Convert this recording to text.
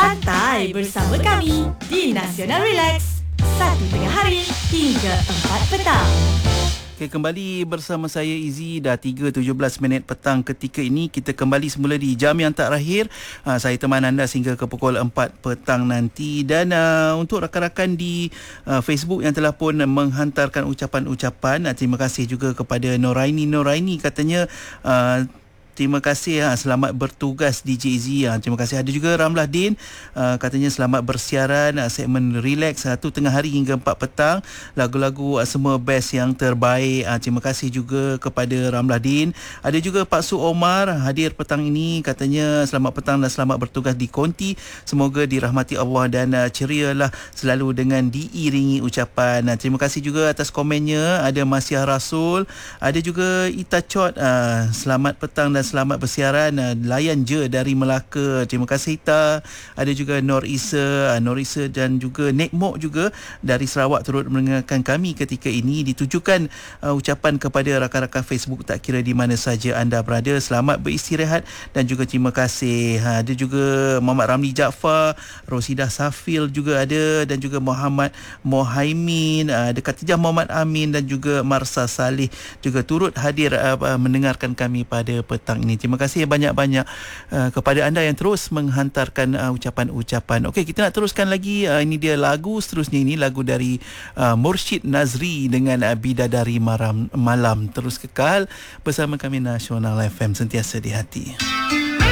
Santai bersama kami di Nasional Relax. 1 tengah hari hingga 4 petang. Okay, kembali bersama saya Izzy. Dah 3.17 minit petang ketika ini. Kita kembali semula di jam yang tak terakhir. Saya teman anda sehingga ke pukul 4 petang nanti. Dan untuk rakan-rakan di Facebook yang telah pun menghantarkan ucapan-ucapan, terima kasih juga kepada Noraini katanya terima kasih, selamat bertugas DJ Z. Terima kasih. Ada juga Ramlah Din, katanya selamat bersiaran segmen relax 1 tengah hari hingga 4 petang. Lagu-lagu semua best yang terbaik. Terima kasih juga kepada Ramlah Din. Ada juga Pak Su Omar hadir petang ini, katanya selamat petang dan selamat bertugas di Konti. Semoga dirahmati Allah dan cerialah selalu dengan diiringi ucapan. Terima kasih juga atas komennya. Ada Masyah Rasul, ada juga Ita Chot, selamat petang dan selamat bersiaran, layan je dari Melaka. Terima kasih Ita. Ada juga Nur Isa dan juga Nek Mok juga dari Sarawak turut mendengarkan kami ketika ini. Ditujukan ucapan kepada rakan-rakan Facebook tak kira di mana saja anda berada. Selamat beristirahat dan juga terima kasih. Ada juga Muhammad Ramli Jaafar, Rosidah Safil juga ada, dan juga Muhammad Mohaimin, ada Khatijah Muhammad Amin dan juga Marsa Salih juga turut hadir mendengarkan kami pada petang ini. Terima kasih banyak-banyak kepada anda yang terus menghantarkan ucapan-ucapan. Okey, kita nak teruskan lagi. Ini dia lagu seterusnya, ini lagu dari Mursyid Nazri dengan Bidadari Malam. Terus kekal bersama kami Nasional FM, sentiasa di hati.